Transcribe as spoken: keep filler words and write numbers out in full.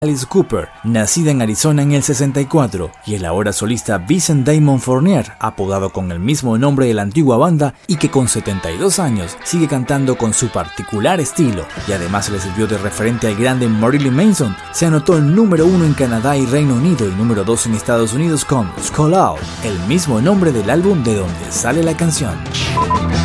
Alice Cooper, nacida en Arizona en el sesenta y cuatro, y el ahora solista Vincent Damon Fournier, apodado con el mismo nombre de la antigua banda y que con setenta y dos años sigue cantando con su particular estilo, y además le sirvió de referente al grande Marilyn Manson. Se anotó el número uno en Canadá y Reino Unido y número dos en Estados Unidos con Skull Out, el mismo nombre del álbum de donde sale la canción.